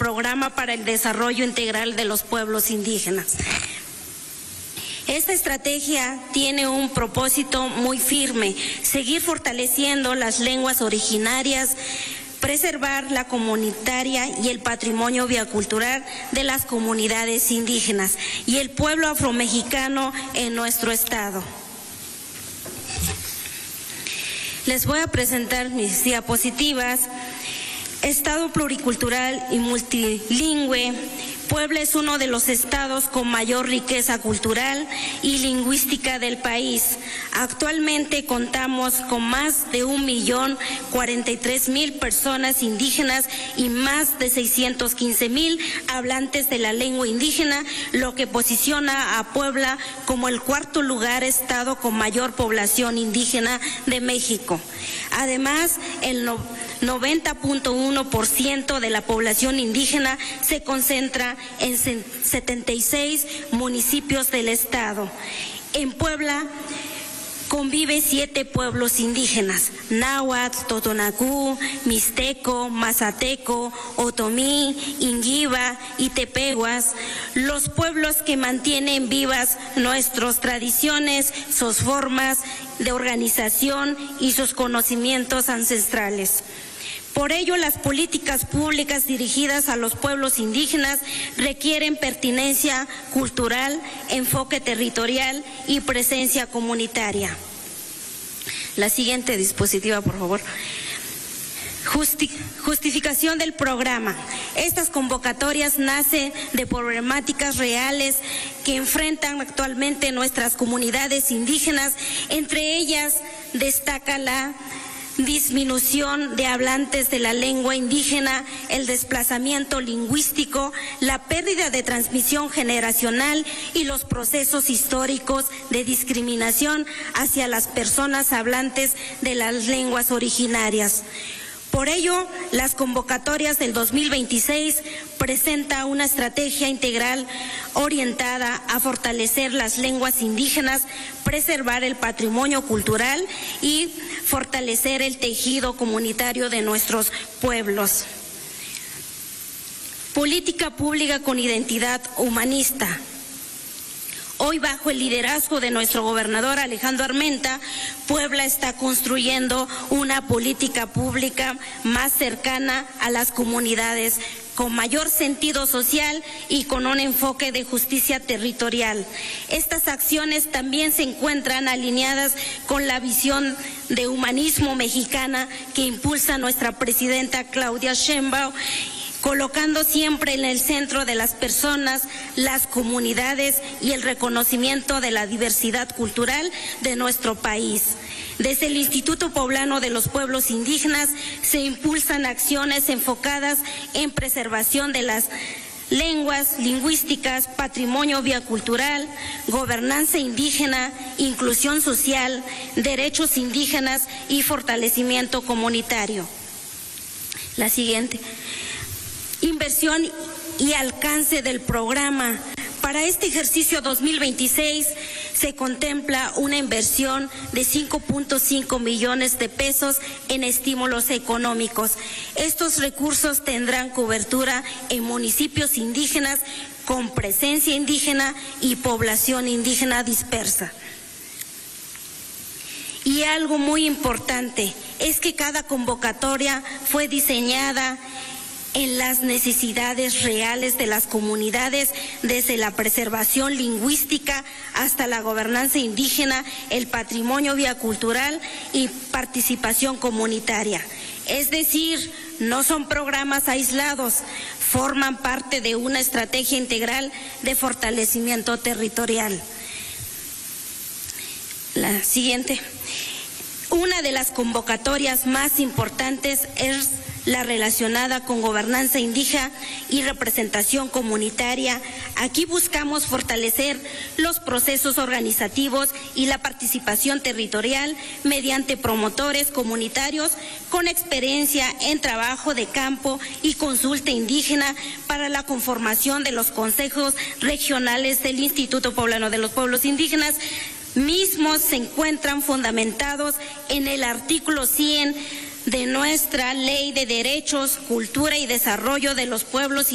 Programa para el Desarrollo Integral de los Pueblos Indígenas. Esta estrategia tiene un propósito muy firme: seguir fortaleciendo las lenguas originarias, preservar la comunitaria y el patrimonio biocultural de las comunidades indígenas y el pueblo afromexicano en nuestro estado. Les voy a presentar mis diapositivas. Estado pluricultural y multilingüe. Puebla es uno de los estados con mayor riqueza cultural y lingüística del país. Actualmente contamos con más de 1.043.000 personas indígenas y más de 615.000 hablantes de la lengua indígena, lo que posiciona a Puebla como el cuarto lugar estado con mayor población indígena de México. Además, el 90.1% de la población indígena se concentra en 76 municipios del estado. En Puebla convive 7 pueblos indígenas: náhuatl, totonacú, mixteco, mazateco, otomí, inguiba y tepehuas, los pueblos que mantienen vivas nuestras tradiciones, sus formas de organización y sus conocimientos ancestrales. Por ello, las políticas públicas dirigidas a los pueblos indígenas requieren pertinencia cultural, enfoque territorial y presencia comunitaria. La siguiente diapositiva, por favor. Justificación del programa. Estas convocatorias nacen de problemáticas reales que enfrentan actualmente nuestras comunidades indígenas. Entre ellas destaca la disminución de hablantes de la lengua indígena, el desplazamiento lingüístico, la pérdida de transmisión generacional y los procesos históricos de discriminación hacia las personas hablantes de las lenguas originarias. Por ello, las convocatorias del 2026 presenta una estrategia integral orientada a fortalecer las lenguas indígenas, preservar el patrimonio cultural y fortalecer el tejido comunitario de nuestros pueblos. Política pública con identidad humanista. Hoy, bajo el liderazgo de nuestro gobernador Alejandro Armenta, Puebla está construyendo una política pública más cercana a las comunidades, con mayor sentido social y con un enfoque de justicia territorial. Estas acciones también se encuentran alineadas con la visión de humanismo mexicana que impulsa nuestra presidenta Claudia Sheinbaum, colocando siempre en el centro de las personas, las comunidades y el reconocimiento de la diversidad cultural de nuestro país. Desde el Instituto Poblano de los Pueblos Indígenas se impulsan acciones enfocadas en preservación de las lenguas lingüísticas, patrimonio biocultural, gobernanza indígena, inclusión social, derechos indígenas y fortalecimiento comunitario. La siguiente. Inversión y alcance del programa. Para este ejercicio 2026 se contempla una inversión de 5.5 millones de pesos en estímulos económicos. Estos recursos tendrán cobertura en municipios indígenas con presencia indígena y población indígena dispersa. Y algo muy importante es que cada convocatoria fue diseñada en las necesidades reales de las comunidades, desde la preservación lingüística hasta la gobernanza indígena, el patrimonio biocultural y participación comunitaria. Es decir, no son programas aislados, forman parte de una estrategia integral de fortalecimiento territorial. La siguiente. Una de las convocatorias más importantes es la relacionada con gobernanza indígena y representación comunitaria. Aquí buscamos fortalecer los procesos organizativos y la participación territorial mediante promotores comunitarios con experiencia en trabajo de campo y consulta indígena para la conformación de los consejos regionales del Instituto Poblano de los Pueblos Indígenas. Mismos se encuentran fundamentados en el artículo 100 de nuestra Ley de Derechos, Cultura y Desarrollo de los Pueblos